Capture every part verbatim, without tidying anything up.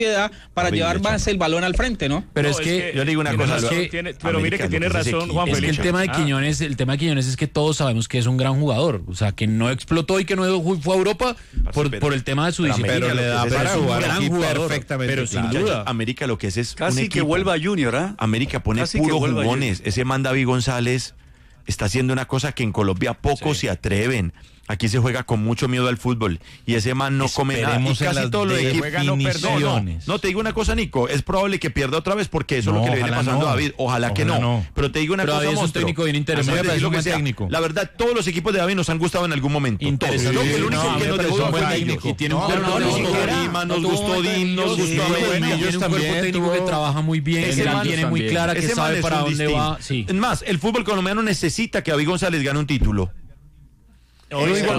para David llevar más el balón al frente, ¿no? Pero no, es, que, es que yo le digo una cosa, razón, que, tiene, pero América, mire que tiene razón Juan es Felipe. Es que el tema de Quiñones, ah. el tema de Quiñones es que todos sabemos que es un gran jugador, o sea, que no explotó y que no fue a Europa por, por el tema de su disciplina. Pero le da para jugar aquí perfectamente. Pero sin duda. América lo que es es casi que vuelva Junior, ¿ah? América pone puro jugones. Ese man David González está haciendo una cosa que en Colombia pocos sí. se atreven. Aquí se juega con mucho miedo al fútbol y ese man no come nada. Y casi todos los equipos no, no, no, te digo una cosa, Nico, es probable que pierda otra vez porque eso no, es lo que le viene pasando no. a David. Ojalá, ojalá que no. no. Pero te digo una Pero cosa, David es un técnico bien interesante. Lo que sea. técnico. La verdad, todos los equipos de David nos han gustado en algún momento. Interesante. Todos. El único no, que nos dejó un buen técnico. Y tiene un cuerpo técnico. Nos gustó Dim, nos gustó América. Tiene un cuerpo técnico que trabaja muy bien, que la tiene muy clara, que sabe para dónde va. Es más, el fútbol colombiano necesita que David González gane un título. Oye, el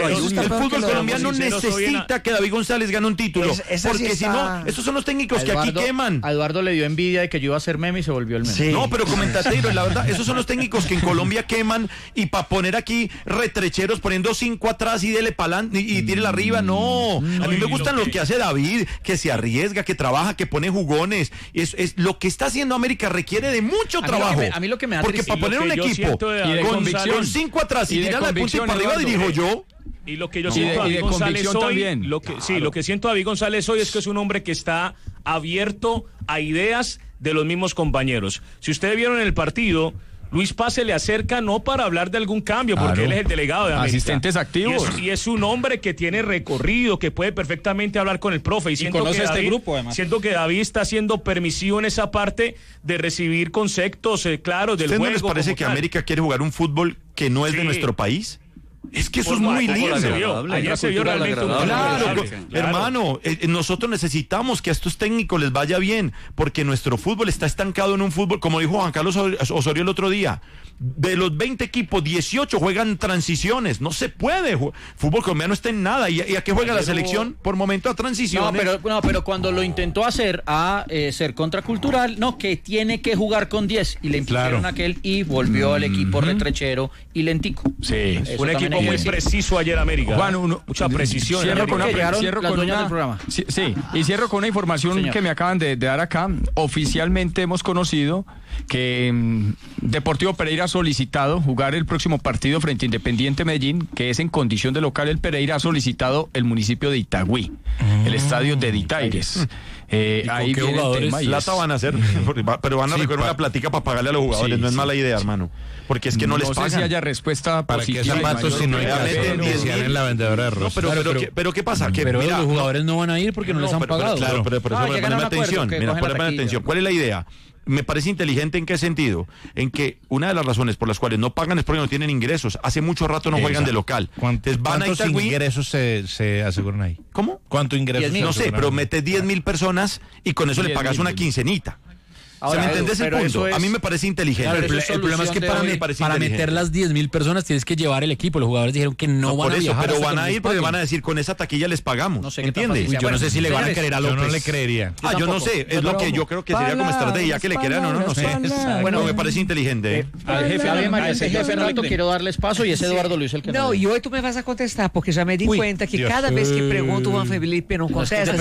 fútbol colombiano necesita que David González gane un título, es, porque sí si no, esos son los técnicos Eduardo, que aquí queman. A Eduardo le dio envidia de que yo iba a ser meme y se volvió el meme. Sí. No, pero comentatero, la verdad, esos son los técnicos que en Colombia queman y para poner aquí retrecheros poniendo cinco atrás y dele pa'lante y, y tírela arriba, no. no. A mí me gustan lo que... que hace David, que se arriesga, que trabaja, que pone jugones. Es, es lo que está haciendo América requiere de mucho a trabajo. Mí me, a mí lo que me da porque para poner un equipo con, con cinco atrás y, y tirarla de punta y para arriba dirijo yo. Y lo que yo no, siento a David González hoy, también. Lo que, claro. sí, lo que siento a David González hoy es que es un hombre que está abierto a ideas de los mismos compañeros. Si ustedes vieron en el partido, Luis Paz se le acerca no para hablar de algún cambio, porque claro. él es el delegado de América. Asistentes activos. Y es, y es un hombre que tiene recorrido, que puede perfectamente hablar con el profe. Y, siento y conoce que este David, grupo, además. Siento que David está siendo permisivo en esa parte de recibir conceptos eh, claros del juego. ¿No les parece que tal? América quiere jugar un fútbol que no es sí. de nuestro país? Es que eso es muy lindo. Ayer se vio realmente un claro, hermano, eh, nosotros necesitamos que a estos técnicos les vaya bien, porque nuestro fútbol está estancado en un fútbol, como dijo Juan Carlos Osorio el otro día, de los veinte equipos, dieciocho juegan transiciones, no se puede, fútbol colombiano está en nada, ¿y, y a qué juega ayer la selección? Hubo... Por momento a transiciones. No, pero, no, pero cuando lo intentó hacer a eh, ser contracultural, no, que tiene que jugar con diez, y le impusieron claro. aquel y volvió mm-hmm. al equipo retrechero y lentico. Sí, eso un equipo muy preciso ayer América. Juan, uno, mucha precisión. Cierro con una, cierro con una programa. Sí, sí, y cierro con una información Señor. que me acaban de, de dar acá. Oficialmente hemos conocido que um, Deportivo Pereira ha solicitado jugar el próximo partido frente a Independiente Medellín, que es en condición de local. El Pereira ha solicitado el municipio de Itagüí, mm. el estadio de Ditaires. Eh, ahí qué jugadores plata van a hacer, pero van a sí, recoger una platica para pagarle a los jugadores, sí, no es sí, mala idea, sí. hermano, porque es que no, no les pagan. No sé si haya respuesta para que zapatos si no hay que en la vendedora de arroz. No, pero, claro, pero, pero, pero ¿qué pasa? Que pero mira, los jugadores no van a ir porque no, no les han pero, pagado. Pero, claro, pero por eso no, poneme atención, mira, poneme atención. ¿Cuál es la idea? Me parece inteligente. ¿En qué sentido? En que una de las razones por las cuales no pagan es porque no tienen ingresos. Hace mucho rato no Exacto. juegan de local. Entonces, van ¿Cuántos a Itagüí, ingresos se, se aseguran ahí? ¿Cómo? ¿Cuántos ingresos? No sé, pero metes diez mil personas y con eso le pagas una quincenita. Ahora, ¿me entendés el punto? Es... A mí me parece inteligente. Claro, el, el problema es que para, me, para meter las diez mil personas tienes que llevar el equipo. Los jugadores dijeron que no, no van a eso, viajar. Pero van a ir porque van a decir, con esa taquilla les pagamos. No sé ¿entiendes? Uy, yo bueno, no sé si le van a querer a López. Yo no le creería. Ah, yo no sé. Es lo que yo creo que sería como estrategia, que le quieran o no, no sé. Bueno, me parece inteligente. Al jefe María Fernando quiero darles paso y es Eduardo Luis el que no. Y hoy tú me vas a contestar porque ya me di cuenta que cada vez que pregunto Juan Felipe no contesta.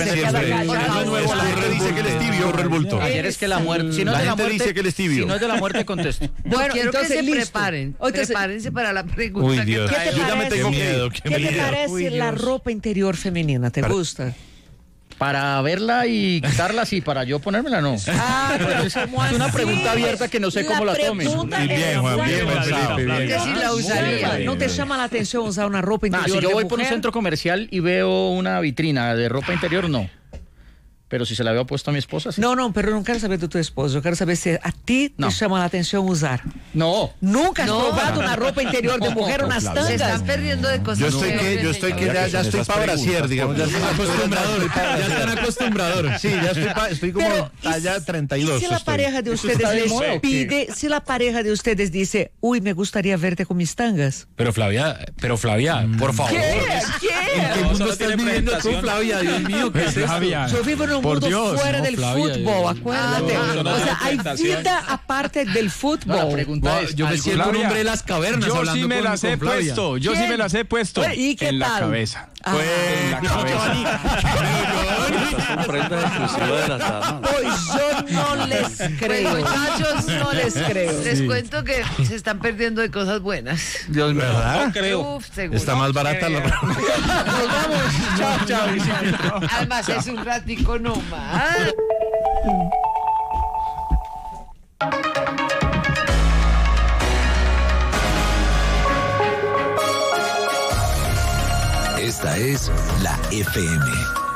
Dice que él es tibio, corre el bulto. Ayer es que la muerte, si no la gente dice que él es tibio. Si no es de la muerte, contesto. No, bueno, quiero entonces, que se listo. preparen. Entonces, prepárense para la pregunta. Uy, Dios. ¿Qué te Yo ya me tengo miedo, que ¿Qué, ¿Qué te parece Uy, la ropa interior femenina? ¿Te para... gusta? Para verla y quitarla, sí. Para yo ponérmela, no. Ah, pero es una así? pregunta abierta que no sé la cómo la tomes. Bien, Juan, bien, bien. Si la usaría. ¿No te llama la atención usar una ropa interior? Nah, si yo voy mujer? por un centro comercial y veo una vitrina de ropa interior, no. Pero si se la había puesto a mi esposa, sí. No, no, pero no quiero saber de tu esposo. Yo quiero saber si a ti no. te llama la atención usar. No. ¿Nunca has no. probado una ropa interior de mujer, unas tangas? Se están perdiendo de cosas. Yo estoy que, yo estoy que ya, ya estoy para brasier, digamos. Ya estoy acostumbrador. Ya están acostumbrador. Sí, ya estoy, pa, estoy como pero, talla treinta y dos. ¿Y si la estoy. pareja de ustedes les pide, si la pareja de ustedes dice, uy, me gustaría verte con mis tangas? Pero Flavia, pero Flavia, por favor. ¿Qué? ¿Qué? ¿En qué mundo estás viviendo tú, Flavia? Dios mío, ¿qué es esto? Yo vivo en un mundo fuera del Flavia, fútbol, acuérdate. Ah, no, no, o sea, hay vida aparte del fútbol. No, la pregunta es, yo me siento un hombre de las cavernas. Yo sí me con, las he puesto, yo ¿Quién? sí me las he puesto ¿Y qué en tal? la cabeza. Ah. Pues, la cabeza. Pues yo no les creo. Pues, muchachos, no les creo. Les cuento que se están perdiendo de cosas buenas. Dios mío. ¿Verdad? No creo. Uf, seguro. Está más barata la... Nos vamos. Chao, chao. Además es un ratico nomás. Esta es la F M.